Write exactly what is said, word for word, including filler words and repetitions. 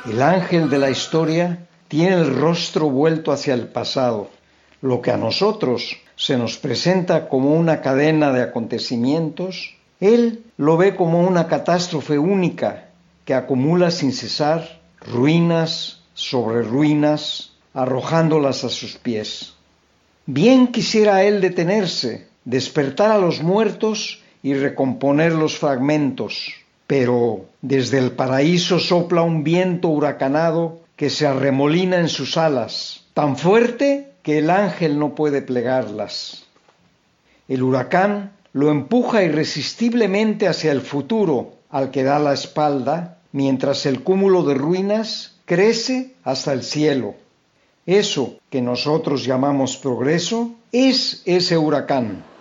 El ángel de la historia tiene el rostro vuelto hacia el pasado. Lo que a nosotros se nos presenta como una cadena de acontecimientos, él lo ve como una catástrofe única que acumula sin cesar ruinas sobre ruinas, arrojándolas a sus pies. Bien quisiera él detenerse, despertar a los muertos y recomponer los fragmentos, pero desde el paraíso sopla un viento huracanado que se arremolina en sus alas, tan fuerte que el ángel no puede plegarlas. El huracán lo empuja irresistiblemente hacia el futuro al que da la espalda, mientras el cúmulo de ruinas crece hasta el cielo. Eso que nosotros llamamos progreso es ese huracán.